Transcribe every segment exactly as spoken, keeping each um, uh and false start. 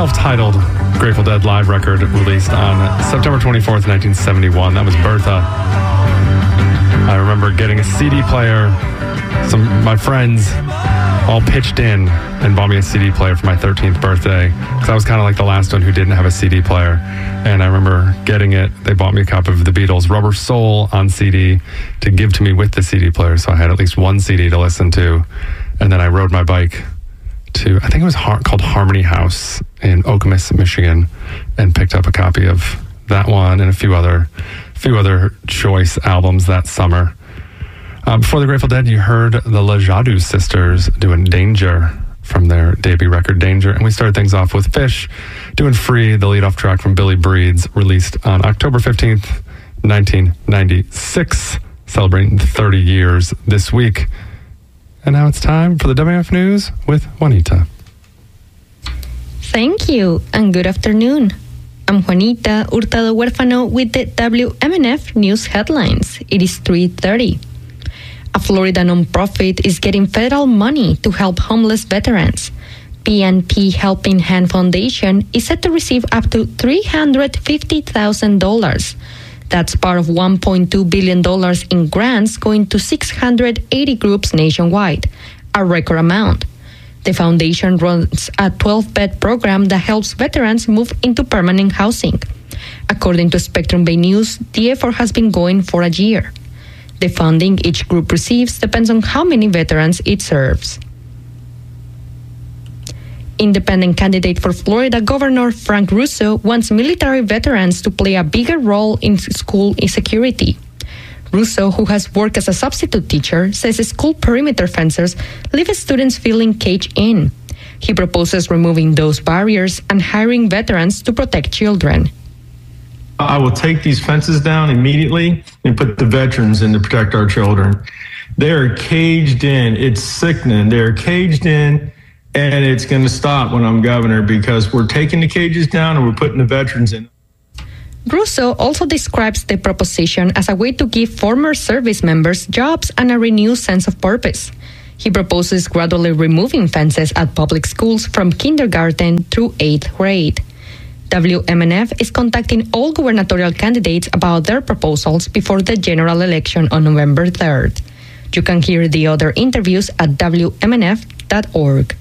self-titled Grateful Dead live record released on September twenty-fourth, nineteen seventy-one. That was Bertha. I remember getting a C D player. Some my friends all pitched in and bought me a C D player for my thirteenth birthday because I was kind of like the last one who didn't have a C D player. And I remember getting it. They bought me a copy of the Beatles' Rubber Soul on C D to give to me with the C D player. So I had at least one C D to listen to. And then I rode my bike to, I think it was Har- called Harmony House in Okemos, Michigan, and picked up a copy of that one and a few other, few other choice albums that summer. Uh, before the Grateful Dead, you heard the La Jadou Sisters doing Danger from their debut record, Danger. And we started things off with Fish doing Free, the lead-off track from Billy Breeds, released on October fifteenth, nineteen ninety-six, celebrating thirty years this week. And now it's time for the W M F News with Juanita. Thank you, and good afternoon. I'm Juanita Hurtado Huérfano with the W M N F News headlines. It is three thirty. A Florida nonprofit is getting federal money to help homeless veterans. P N P Helping Hand Foundation is set to receive up to three hundred fifty thousand dollars. That's part of one point two billion dollars in grants going to six hundred eighty groups nationwide, a record amount. The foundation runs a twelve-bed program that helps veterans move into permanent housing. According to Spectrum Bay News, the effort has been going for a year. The funding each group receives depends on how many veterans it serves. Independent candidate for Florida Governor Frank Russo wants military veterans to play a bigger role in school security. Russo, who has worked as a substitute teacher, says school perimeter fencers leave students feeling caged in. He proposes removing those barriers and hiring veterans to protect children. I will take these fences down immediately and put the veterans in to protect our children. They are caged in. It's sickening. They're caged in, and it's going to stop when I'm governor because we're taking the cages down and we're putting the veterans in. Russo also describes the proposition as a way to give former service members jobs and a renewed sense of purpose. He proposes gradually removing fences at public schools from kindergarten through eighth grade. W M N F is contacting all gubernatorial candidates about their proposals before the general election on November third. You can hear the other interviews at W M N F dot org.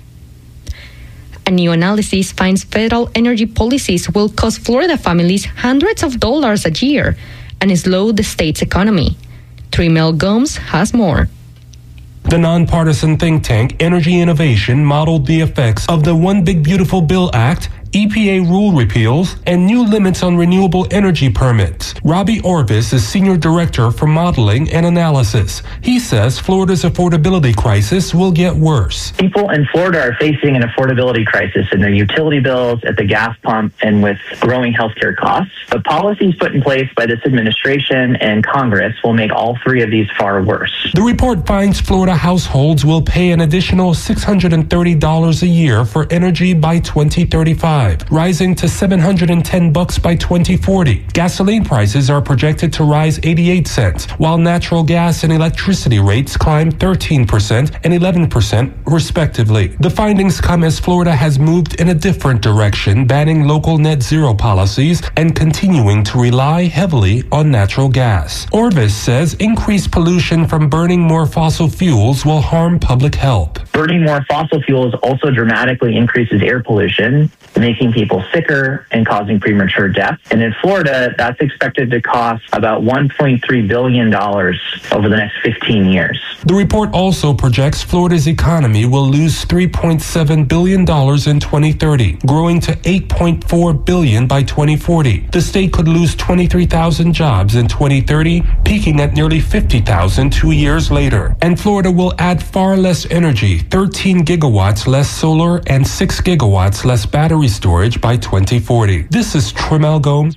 A new analysis finds federal energy policies will cost Florida families hundreds of dollars a year and slow the state's economy. Trimel Gomes has more. The nonpartisan think tank Energy Innovation modeled the effects of the One Big Beautiful Bill Act, E P A rule repeals, and new limits on renewable energy permits. Robbie Orvis is Senior Director for Modeling and Analysis. He says Florida's affordability crisis will get worse. People in Florida are facing an affordability crisis in their utility bills, at the gas pump, and with growing healthcare costs. The policies put in place by this administration and Congress will make all three of these far worse. The report finds Florida households will pay an additional six hundred thirty dollars a year for energy by twenty thirty-five. Rising to seven hundred ten bucks by twenty forty. Gasoline prices are projected to rise eighty-eight cents, while natural gas and electricity rates climb thirteen percent and eleven percent respectively. The findings come as Florida has moved in a different direction, banning local net zero policies and continuing to rely heavily on natural gas. Orvis says increased pollution from burning more fossil fuels will harm public health. Burning more fossil fuels also dramatically increases air pollution, making people sicker and causing premature death. And in Florida, that's expected to cost about one point three billion dollars over the next fifteen years. The report also projects Florida's economy will lose three point seven billion dollars in twenty thirty, growing to eight point four billion dollars by twenty forty. The state could lose twenty-three thousand jobs in twenty thirty, peaking at nearly fifty thousand two years later. And Florida will add far less energy, thirteen gigawatts less solar and six gigawatts less battery storage by twenty forty. This is Trimel Gomes.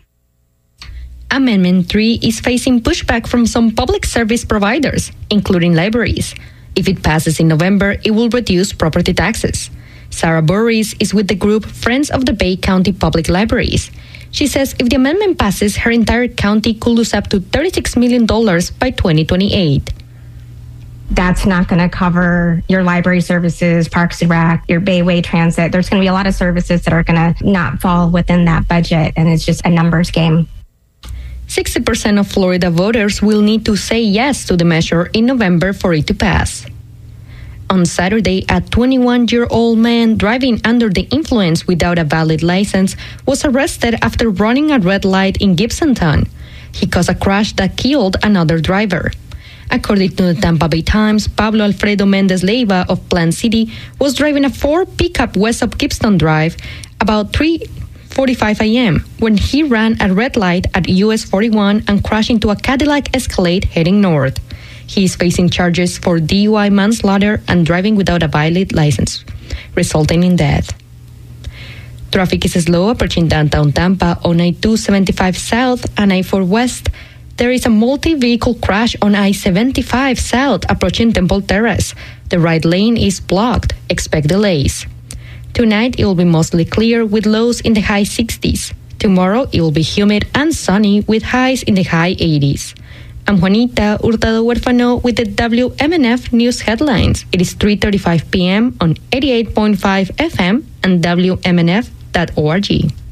Amendment three is facing pushback from some public service providers, including libraries. If it passes in November, it will reduce property taxes. Sarah Burris is with the group Friends of the Bay County Public Libraries. She says if the amendment passes, her entire county could lose up to thirty-six million dollars by twenty twenty-eight. that's not going to cover your library services, Parks and Rec, your Bayway Transit. There's going to be a lot of services that are going to not fall within that budget, and it's just a numbers game. sixty percent of Florida voters will need to say yes to the measure in November for it to pass. On Saturday, a twenty-one-year-old man driving under the influence without a valid license was arrested after running a red light in Gibsonton. He caused a crash that killed another driver. According to the Tampa Bay Times, Pablo Alfredo Mendez Leiva of Plant City was driving a Ford pickup west of Gibson Drive about three forty-five a.m. when he ran a red light at U S forty-one and crashed into a Cadillac Escalade heading north. He is facing charges for D U I manslaughter and driving without a valid license, resulting in death. Traffic is slow approaching downtown Tampa on I two seventy-five South and I four West. There is a multi-vehicle crash on I seventy-five South approaching Temple Terrace. The right lane is blocked. Expect delays. Tonight, it will be mostly clear with lows in the high sixties. Tomorrow, it will be humid and sunny with highs in the high eighties. I'm Juanita Hurtado Huérfano with the W M N F News Headlines. It is three thirty-five p.m. on eighty-eight point five F M and W M N F dot org.